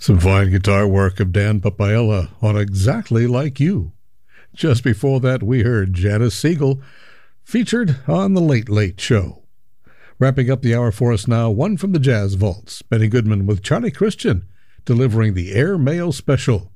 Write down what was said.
Some fine guitar work of Dan Papaella on Exactly Like You. Just before that, we heard Janice Siegel featured on The Late Late Show. Wrapping up the hour for us now, one from the Jazz Vaults, Benny Goodman with Charlie Christian, delivering the Air Mail Special.